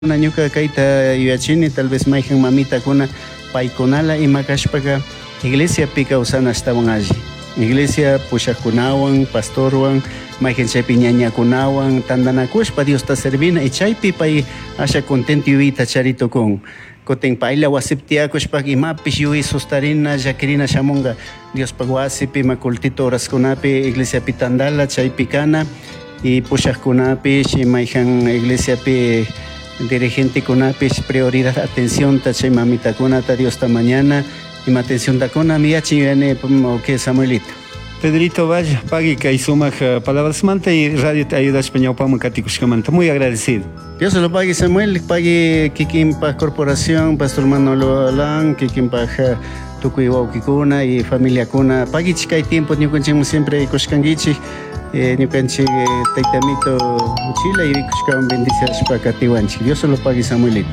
ñuka kayta yuyachini tal vez mayjan mamita kuna paykunala ima kashpaqa iglesia pi kawsana ashtawan alli. Iglesia pushaqkunawan, pastorwan, mayjan chaypi ñañakunawan tandanakushpa Diosta servina y chaypi pay asha contento yuyita charitukun. Kutin paylla wasipi tiyakushpa imapish yuyi sustarina llakirina shamunga Diospa wasipi makultito horaskunapi iglesiapi tandala chaypi kana y pushaqkunapish mayjan iglesiapi dirigente kunapis prioridad atención tachay mamita kunata Diosta mañana y atención ta kuna miyachi viene que Samuelito. Pedrito vaya, pague que hay sumas palabras manta y radio te ayuda español para manta. Muy agradecido. Dios lo pague Samuel, pague Kikimpa Corporación, Pastor Manolo Alán, Kikimpa Tukuy Waukikuna y familia kuna. Pague chica hay tiempo, ñukanchik siempre kushkangichi. Ñukanchik taytamito uchila y kushkawan bendicias para Katiwanchik. Dios lo pague Samuelito.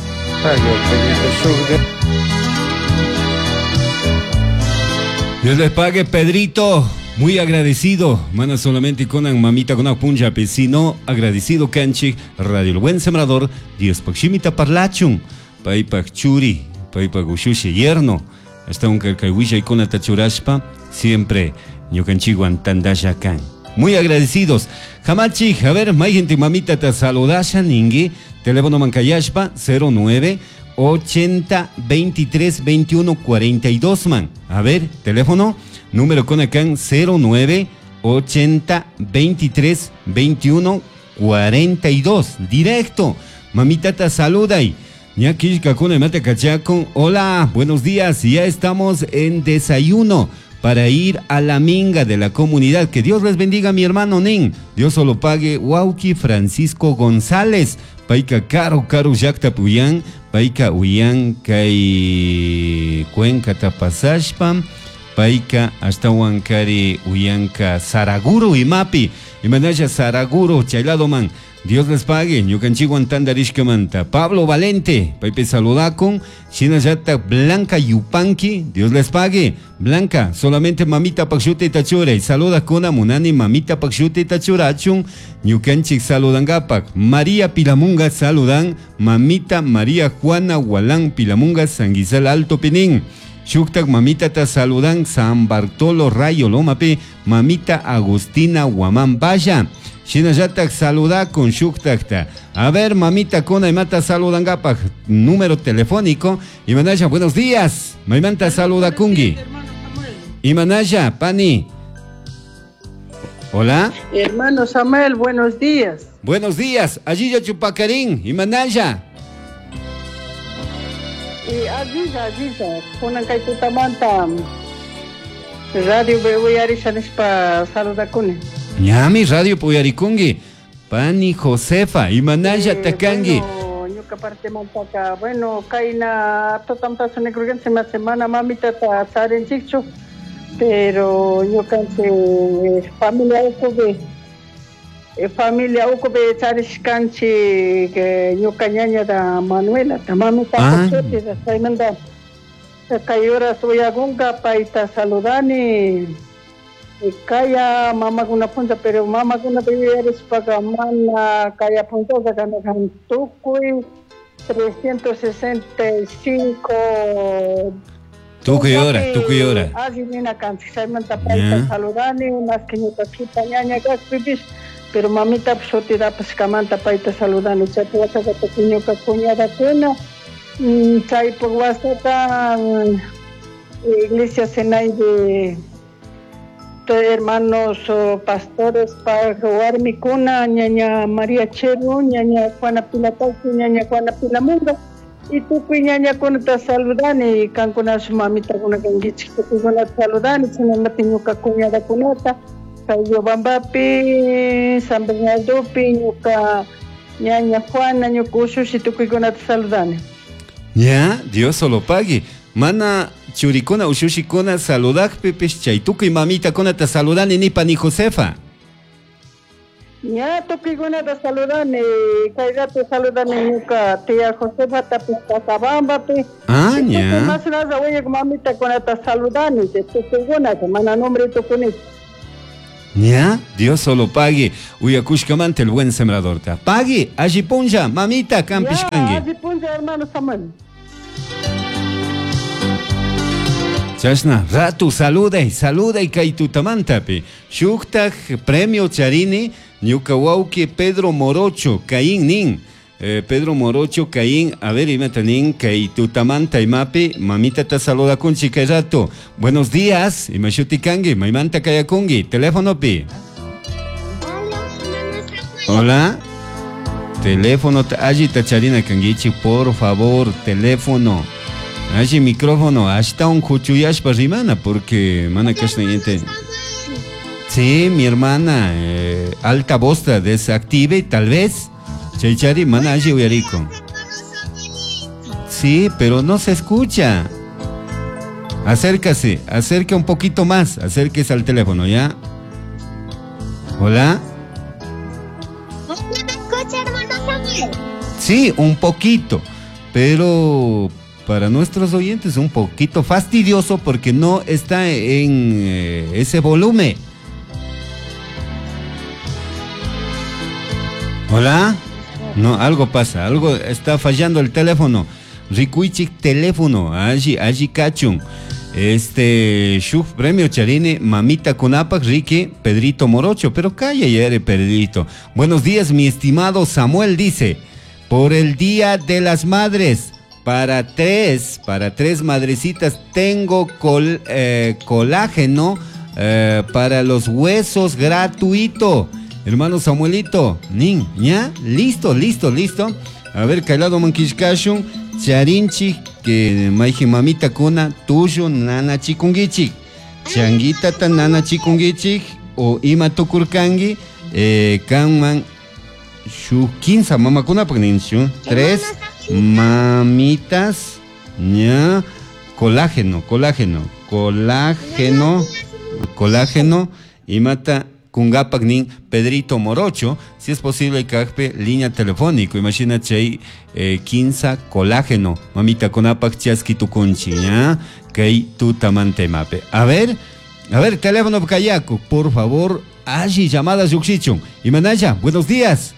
Dios les pague, Pedrito. Muy agradecido. Mana solamente con mamita con punjabi, sino agradecido canchi Radio El Buen Sembrador. Dios pakshimita parlachun. Paipak churi. Paipak ushushi yerno. Hasta un carcahuilla y con atachurashpa. Siempre ñukanchiguan tandashakan. Muy agradecidos. Hamachi, a ver, may gente mamita te saludasha ningi. Teléfono mancayashpa 09 80 23 21 42 man. A ver, teléfono, número con acá 09 80 23 21 42. Directo. Mamita te saluda y ñaki kakuna mate kachakon. Hola, buenos días. Ya estamos en desayuno para ir a la minga de la comunidad. Que Dios les bendiga, mi hermano Nin. Dios solo pague. Wauki Francisco González. Paika caro yakta puyan. Paika uyan kai Cuenca tapasashpam. Paika hasta huancari uyanka Saraguro y mapi. Y manaya Saraguro chaylado man. Dios les pague. Ñukanchiguan tandarishkamanta. Pablo Valente. Paipe saludakon. Shinayata Blanca Yupanqui. Dios les pague. Blanca, solamente mamita pakshute tachura. Y saluda con munani mamita pakshute tachurachun. Ñukanchik saludangapak. María Pilamunga saludan. Mamita María Juana Hualán Pilamunga Sanguizal Alto Penín. Shuktak mamita ta saludan San Bartolo Rayo Lomape. Mamita Agustina Huamán Vaya. Shinayatak saluda con Shuktakta. A ver, mamita Kona y mata saludan gapak. Número telefónico. Y manaya, buenos días. Maimanta saluda kungi. Y manaya, pani. Hola. Hermano Samuel, buenos días. Buenos días. Allí ya chupacarín. Y manaya. Aziza. Kunan kay tutamanta. Radio Beuyarisanispa saluda kuni. Ñami radio Puyarikungi. Pani Josefa y Manaya Takangi. Ñuka parte montaka. Bueno, kaina totamta sonekrugen semana mamita ta saren chicho. Pero ñuka familia ukobe charishkanchi que ñuka ñaña da Manuela, ta mamita kochote da saimanda. Kayora suyagunga paita saludani. Kaya mama guna punta pero mama guna eres paga mana kaya punta gana tukuy 365 Tukuy hora. Así nina canti saimanta paita saludani más que ñuka chita ñaña gaspibis pero mamita psoti da paskamanta paita saludani chatuata ka ñuka kuñada kuna chay por wasata iglesia senay de hermanos pastores para jugar mi cuna, ñaña María Cheru, ñaña Juana Pilatauki, ñaña Juana Pilamunga, y tú ñaña con ta saludani, can con su mamita con gangichi, que con la saludani, se me metiñuca cuñada cunata, cayo bambapi, San Bernardo piñuca, ñaña Juana, ñucusu, si tú con la saludani. Ya, Dios solo pague. Mana churikona ushushikona saludak pepes chaytuku y mamita kona ta saludani ni pani Josefa. Ya tuki guna ta saludani kaiga ta saludani nuka tía Josefa ta pisabamba pe. Ya. Más nada oye mamita kona ta saludani te tuki guna mana nombre tu kunis. ¿Ya? Dios solo pague. Uyakushkamante, el buen sembrador. Pague, allí punja, mamita, campishkangi. allí punja, hermano Samuel. Chasna, ratu, saluda y kaitutamantapi. Shuktak, premio Charini, Ñukawauki, Pedro Morocho, Caín Nin. Pedro Morocho, Caín, a ver, imatanin, kaitutamanta y mapi, mamita te saluda con chica rato. Buenos días, imashutikangi, maimanta kayakungi, teléfono pi. Hola. Teléfono, allí tacharina kangichi, por favor, teléfono. Allí micrófono, hasta un cuchuyash para rimana, porque mana casnañente. Sí, mi hermana, alta voz desactive, tal vez. Chaychari, mana allí uyarico. Sí, pero no se escucha. Acércase, acerca un poquito más, acérquese al teléfono, ¿ya? Hola. ¿Me escucha, hermano Samuel? Sí, un poquito, pero para nuestros oyentes un poquito fastidioso porque no está en ese volumen. Hola. No, algo pasa, algo está fallando el teléfono. Rikuichik teléfono, allí cachun. Shuf premio Charini, mamita Kunapak, Ricky, Pedrito Morocho, pero calla ya eres Pedrito. Buenos días, mi estimado Samuel, dice, por el Día de las Madres, para tres madrecitas tengo colágeno para los huesos gratuito. Hermano Samuelito, nin, ¿ya? Listo. A ver, Kailado Mankishkashun, Charinchi, que maiji mamita kuna, tuyo, nana chikungichik. Changuita tan nana chikungichik, o ima tukurkangi, kanman, shu 15 mama kuna pagninchu, 3 mamitas, ¿ya? Colágeno, y mata. Kungapagnin Pedrito Morocho, si es posible cajpe línea telefónico, imagínate 15 colágeno, mamita Kunapak chaski tu kunchi, ¿ya? Kei tu tamante mape. A ver, teléfono kayaku, por favor, allí llamadas yuxichun. Y manaya, buenos días.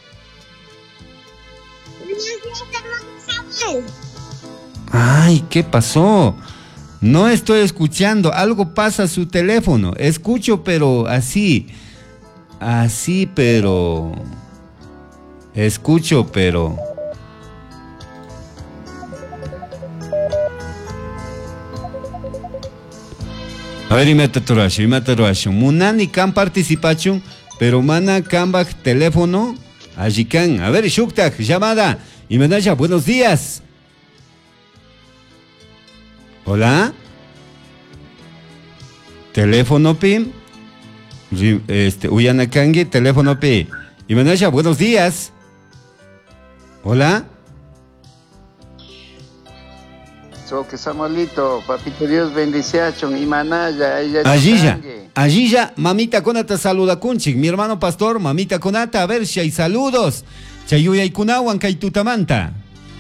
Buenos días, hermano Samuel. Ay, ¿qué pasó? No estoy escuchando, algo pasa a su teléfono, escucho pero pero escucho, pero a ver, imata Turasho. Munani kan participación, pero mana kambak teléfono, allí can. A ver, Shuktak, llamada. Y Menaya, buenos días. Hola. Teléfono PIM. Uyanakangi, teléfono P. Y Menaya, buenos días. Hola. Que Samuelito, papito Dios bendiciachon, y manaya, allí ya, mamita Conata saluda kunchik, mi hermano pastor, mamita Conata, a ver si hay saludos. Chayuya y kunawan kaitutamanta.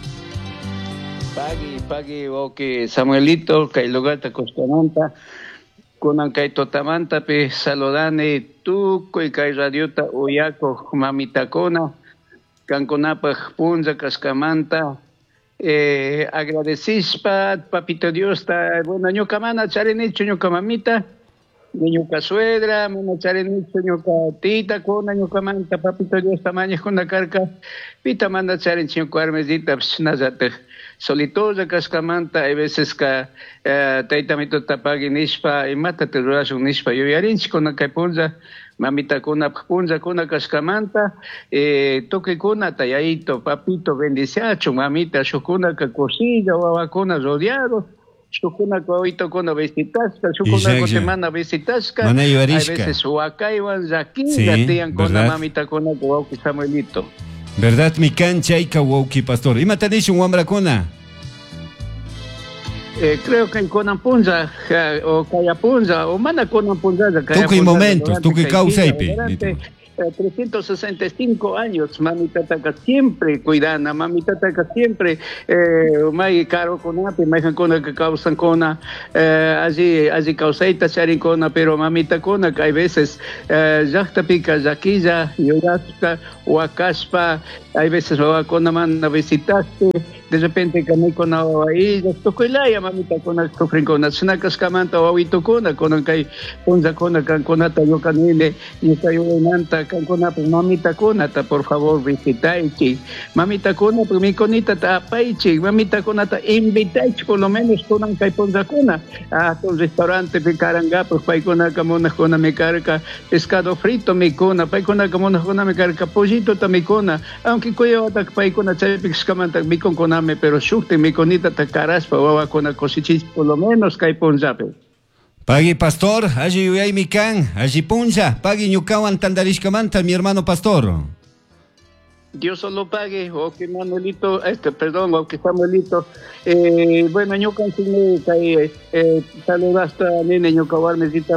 Pagi, que Samuelito, kailogata costamanta. Kunan kay totamanta pe saludane tu koy kay radiota uyako mamita kona kankunapaj punza kaskamanta agradecispa papito Dios ta bueno ñuka mana charenichu ñuka mamita ñuka suegra mana charenichu ñuka tita kona ñuka manta papito Dios tamaña kuna karka pita manda charenchu ñuka armesita nazata solitosa kaskamanta hay veces que taitamito tapagi nishpa y mata te rurashun nishpa yo yarinchi kuna kay punza mamita kuna punza kuna kaskamanta toque kuna tayayito papito bendiceacho mamita shukuna ka cosilla wawakuna rodeado shukuna ka oito kuna visitasca shukuna ka semana visitasca hay veces huacaiwan zakinga tian kuna mamita kuna ka Samuelito. ¿Verdad, mi cancha y kawauki pastor? ¿Y matanish un wambrakona? Creo que en Conapunza, o Cayapunza, o Mana Conapunza, Tuki momentos, tuki causaipe. 365 años, mamita taca siempre cuidana, mamita taca siempre, mai caro con api, mai con que causan con, allí causaita charin con, pero mamita con, que hay veces, ya pica, yaquilla, yorasca, huacaspa, hay veces va con la mano visitaste, de repente que con ahí, ya estoy la mamita con el sufren con las nacas camanta o ahito con que ponza con canconata yo canile y cayo nanta canconata mamita conata por favor visitaichi mamita cona pues mi conita ta paichi mamita conata invitaichi por lo menos con que ponza cona a un restaurante picaranga pues pai con camona con me carca pescado frito mi cona pai con camona con me carca pollito ta mi cona aunque coyo ta pai con chapix camanta mi con pero shukte mi conita ta caraspa wawa con cosichis por lo menos que ponzape. Pagi pastor, allí uyay mi can, allí puncha, pagi ñukawan tandarishkamanta, mi hermano pastor. Dios solo pague, o que Manuelito, perdón, o que Samuelito, bueno, yo cancioné que saludaste a nene, yo cabar mesita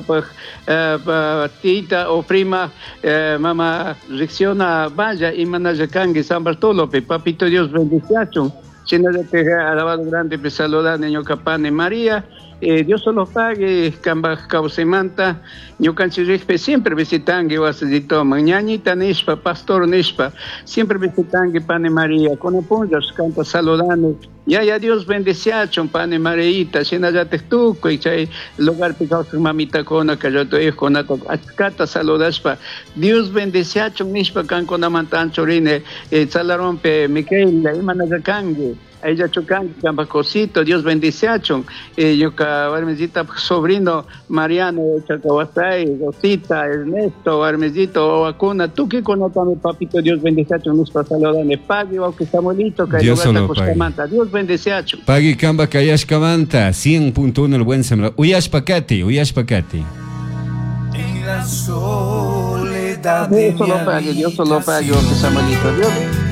pa tita o prima, mamá Ricciona Vaya y Manayacangue, San Bartolomé, papito Dios bendición. China de te alabado grande, pues saludar niño Capane María, Dios solo pague, Camba Causemanta, Ño Canchirrispe, siempre visitangue, Guasadito, Mañanita Nispa, Pastor Nispa, siempre visitangue, Pane María, con apuntas, canta saludando, ya Dios bendeciachon, Pane Mareita, China ya te estuco, y chay lugar picado su mamita cona, que yo te digo, con acata saludaspa, Dios bendeciachon, Nispa, can con amantan chorine, Salarompe, Miquela, Imanazacangue, ella chocan, Cambacosito, Dios bendiciachon, yo Armesita sobrino Mariano Chacahuastay, Rosita, Ernesto, Armesito, Oacuna, tú que conotas mi papito, Dios bendiciachon, nos pasa lo de pague, o que Samuelito, que Dios solo pague. Dios bendiciachon. Pagi Camba Kayashkamanta, 100.1 el buen sembrador. Uyashpakati. En la soledad Dios solo pague, o que Samuelito, Dios.